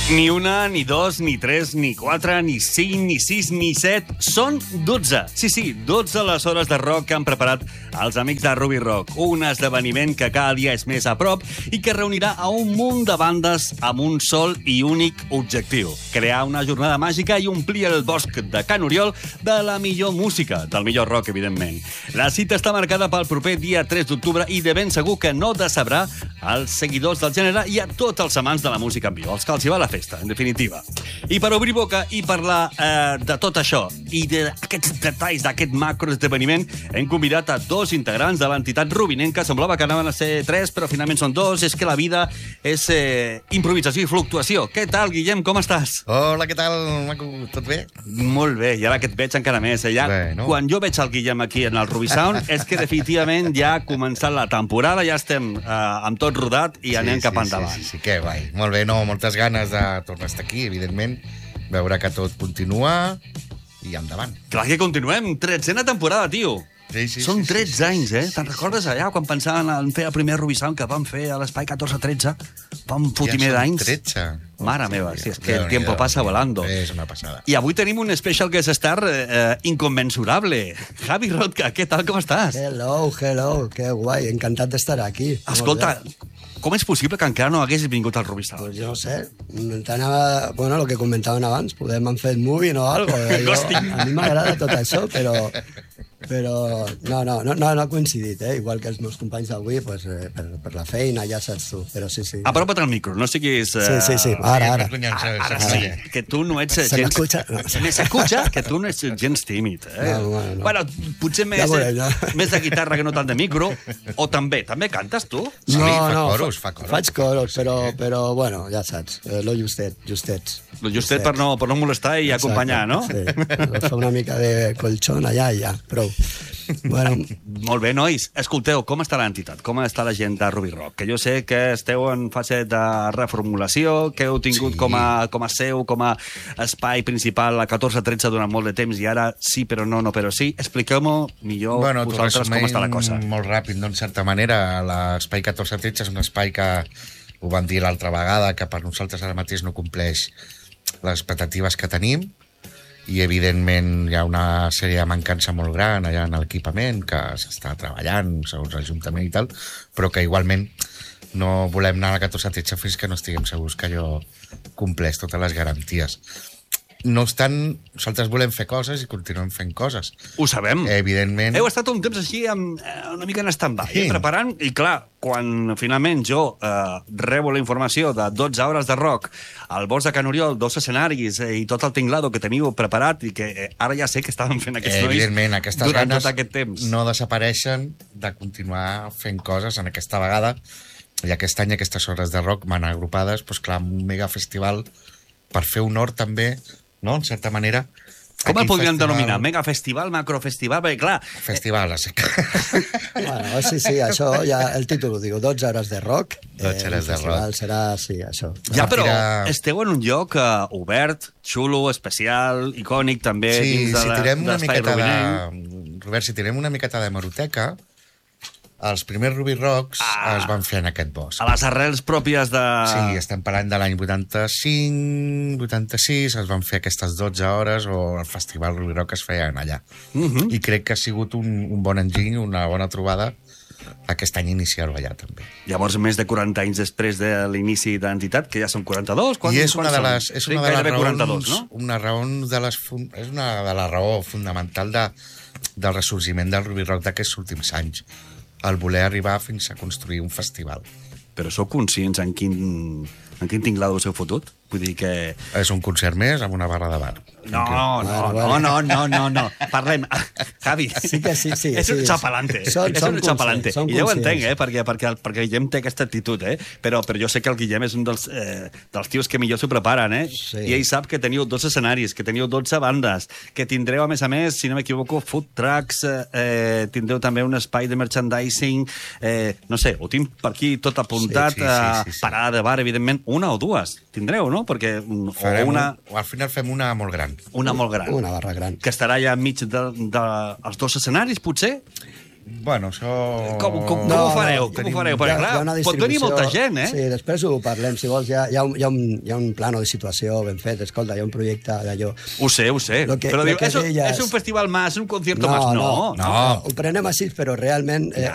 Ni una, ni dos, ni tres, ni quatre, ni cinc, ni sis, ni set. Són 12. Sí, 12 les hores de rock que han preparat els amics de Ruby Rock. Un esdeveniment que cada dia és més a prop i que reunirà a un munt de bandes amb un sol i únic objectiu. Crear una jornada màgica i omplir el bosc de Can Oriol de la millor música, del millor rock, evidentment. La cita està marcada pel proper dia 3 d'octubre i de ben segur que no decebrà als seguidors del gènere i a tots els amants de la música en viu, els que els hi va la festa, en definitiva. I per obrir boca i parlar de tot això i d'aquests detalls d'aquest macroesdeveniment, hem convidat a dos integrants de l'entitat rubinenca. Semblava que anaven a ser 3, però finalment són 2. És que la vida és improvisació i fluctuació. Què tal, Guillem? Com estàs? Hola, què tal, maco? Tot bé? Molt bé, i ara que et veig encara més. Ja, bueno. Quan jo veig el Guillem aquí en el Ruby Sound, és que definitivament ja ha començat la temporada, ja estem amb tot rodat i anem cap endavant. Sí, que guai. Molt bé, moltes ganes de tornar a estar aquí, evidentment, veure que tot continua i endavant. Clar que continuem, 13a temporada, tio. Sí, Són 13 anys, eh? Sí. Te'n recordes allà quan pensaven en fer el primer Ruby Sound que vam fer a l'Espai 14-13? Fa un fotimer d'anys. 13. Mare meva, si és que el tiempo pasa volando. És una passada. I avui tenim un special guest star inconmensurable. Javi Rotka, què tal, com estàs? Hello, que guai, encantat d'estar aquí. Escolta, com és possible que encara no haguessis vingut al Ruby Sound? Pues jo no sé, bueno, lo que comentaven abans, podem han fet movie o algo. A mi m'agrada tot això, però no ha coincidit, igual que els meus companys d'avui, pues, per la feina, ja saps tu, però sí. Apropa't al micro, no siguis... Sí, ara. Ara sí, que tu no ets gens... Se m'escucha? Se s'escucha que tu no ets gens tímid, eh? No. Bueno, potser més, més de guitarra que no tant de micro, o també cantes tu? Sí, No, fa coros. faig coros, però bueno, ja saps, lo justets. Lo justet per no molestar i acompanyar, no? Sí, fa una mica de colxón allà i ja, prou. Bueno, Molt bé, nois. Escolteu, com està l'entitat? Com està la gent de Ruby Rock? Que jo sé que esteu en fase de reformulació, que heu tingut com a seu, com a espai principal a 14-13 durant molt de temps i ara sí, però no però sí. Expliqueu-m'ho millor vosaltres com està la cosa. Molt ràpid, en certa manera. L'espai 14-13 és un espai que, ho vam dir l'altra vegada, que per nosaltres ara mateix no compleix les expectatives que tenim, i evidentment hi ha una sèrie de mancança molt gran allà en l'equipament que s'està treballant segons l'Ajuntament i tal, però que igualment no volem anar a la 14-13 fins que no estiguem segurs que allò compleix totes les garanties. No obstant, nosaltres volem fer coses i continuem fent coses. Ho sabem. Evidentment. Heu estat un temps així una mica en stand-by, Sí. preparant, i clar, quan finalment jo rebo la informació de 12 hores de rock al bosc de Can Oriol, 2 escenaris i tot el tinglado que teniu preparat i que ara ja sé que estaven fent aquests nois Evidentment, aquestes durant ganes tot aquest temps. no desapareixen de continuar fent coses en aquesta vegada. I aquest any aquestes hores de rock van agrupades, doncs clar, un megafestival per fer honor també, no?, en certa manera. Com el podríem denominar? Megafestival, macrofestival? Perquè clar... Festival, a seca. Bueno, sí, això ja el títol ho diu, 12 hores de rock. 12 hores de rock. Serà, sí, això. Ja, però Tirar- esteu en un lloc obert, xulo, especial, icònic també, Sí, dins si tirem una d'Espai miqueta Rubinenc. Robert, si tirem una miqueta de meroteca, els primers Ruby Rocks es van fer en aquest bosc. A les arrels pròpies de... Sí, estem parlant de l'any 85, 86, es van fer aquestes 12 hores o el festival Ruby Rock es feia allà. I crec que ha sigut un bon enginy, una bona trobada aquest any iniciar-ho allà també. Llavors, més de 40 anys després de l'inici de l'entitat, que ja són 42, I és una de les, és una de les raons, 42, no? és una de la raó fundamental del ressorgiment del Ruby Rock d'aquests últims anys, el voler arribar fins a construir un festival. Però sou conscients en quin tinglado us heu fotut? Vull dir que... És un concert més amb una barra de bar. No. Parlem. Javi, Sí que sí. és un xapalante. És un xapalante. I ja ho entenc, perquè el Guillem té aquesta actitud, però jo sé que el Guillem és un dels tios que millor s'ho preparen, Sí. I ell sap que teniu 2 escenaris, que teniu 12 bandes, que tindreu, a més, si no m'equivoco, food trucks, tindreu també un espai de merchandising, no sé, ho tinc per aquí tot apuntat, Sí. parada de bar, evidentment, una o dues tindreu, no? Perquè Al final fem una molt gran. una molt gran. Una barra gran. Que estarà ja enmig dels 2 escenaris, potser? Bueno, això... Com ho fareu? Com ho fareu? Perquè, clar, pot venir molta gent, eh? Sí, després ho parlem. Si vols, hi ha un plano de situació ben fet. Escolta, hi ha un projecte d'allò. Ho sé. Però diu, és un festival más, un concierto más. No. Ho prenem així, però realment